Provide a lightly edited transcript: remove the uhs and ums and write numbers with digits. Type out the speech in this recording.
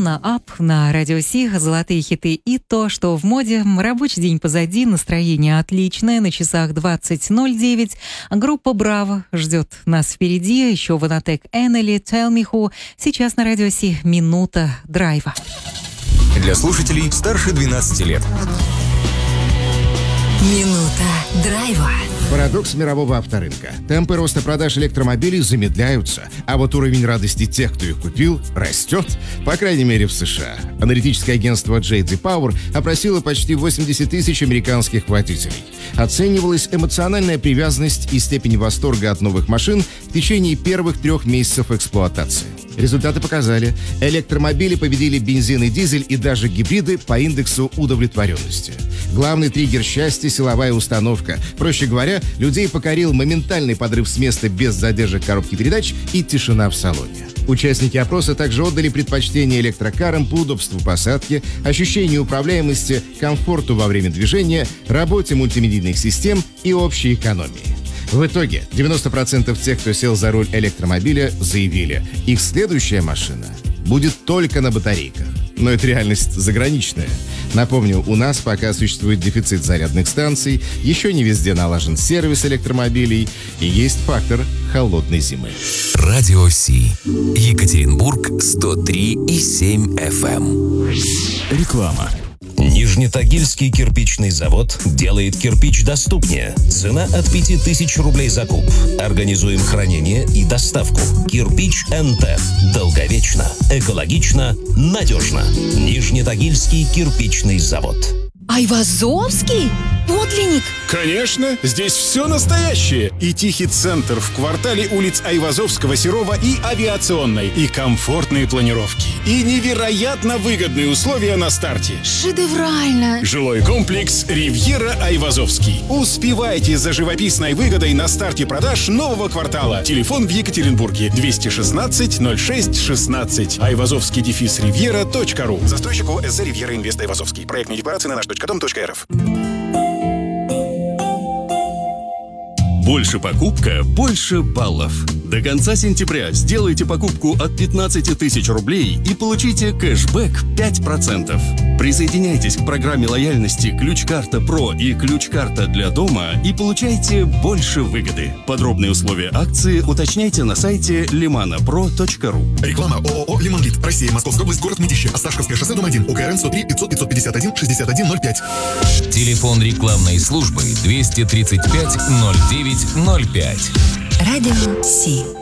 на Up на Радио Си, золотые хиты и то, что в моде. Рабочий день позади, настроение отличное, на часах 20:09. Группа «Браво» ждет нас впереди, еще Ванатек Эннели, Tell Me Who. Сейчас на Радио Си минута драйва. Для слушателей старше 12 лет. Минута драйва. Парадокс мирового авторынка. Темпы роста продаж электромобилей замедляются, а вот уровень радости тех, кто их купил, растет, по крайней мере в США. Аналитическое агентство J.D. Power опросило почти 80 тысяч американских водителей. Оценивалась эмоциональная привязанность и степень восторга от новых машин в течение первых 3 месяцев эксплуатации. Результаты показали, электромобили победили бензин и дизель и даже гибриды по индексу удовлетворенности. Главный триггер счастья – силовая установка. Проще говоря, людей покорил моментальный подрыв с места без задержек коробки передач и тишина в салоне. Участники опроса также отдали предпочтение электрокарам по удобству посадки, ощущению управляемости, комфорту во время движения, работе мультимедийных систем и общей экономии. В итоге 90% тех, кто сел за руль электромобиля, заявили, их следующая машина будет только на батарейках. Но это реальность заграничная. Напомню, у нас пока существует дефицит зарядных станций, еще не везде налажен сервис электромобилей и есть фактор холодной зимы. Радио Си. Екатеринбург 103,7 FM. Реклама. Нижнетагильский кирпичный завод делает кирпич доступнее. Цена от 5000 рублей за куб. Организуем хранение и доставку. Кирпич НТ. Долговечно, экологично, надежно. Нижнетагильский кирпичный завод. Айвазовский? Подлинник? Конечно, здесь все настоящее. И тихий центр в квартале улиц Айвазовского, Серова и Авиационной. И комфортные планировки. И невероятно выгодные условия на старте. Шедеврально. Жилой комплекс «Ривьера Айвазовский». Успевайте за живописной выгодой на старте продаж нового квартала. Телефон в Екатеринбурге 216 06 16. Айвазовский-ривьера.ру. Застройщик ОСЗ «Ривьера Инвест Айвазовский». Проектные декларации на наш.дом.рф. Больше покупка, больше баллов. До конца сентября сделайте покупку от 15 тысяч рублей и получите кэшбэк 5%. Присоединяйтесь к программе лояльности «Ключ-карта Про» и «Ключ-карта для дома» и получайте больше выгоды. Подробные условия акции уточняйте на сайте limanapro.ru. Реклама ООО «Лимонлит». Россия, Московская область, город Мытищи. Осташковское шоссе, дом 1. УКРН 103 500 551 6105. Телефон рекламной службы 235 09 05. Радио Си.